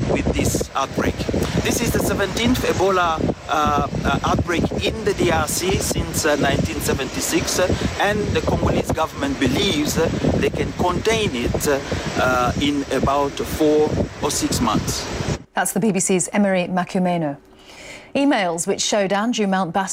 with this outbreak. This is the 17th Ebola outbreak in the DRC since 1976, and the Congolese government believes they can contain it in about 4 or 6 months. That's the BBC's Emery Makumeno. Emails which showed Andrew Mountbatten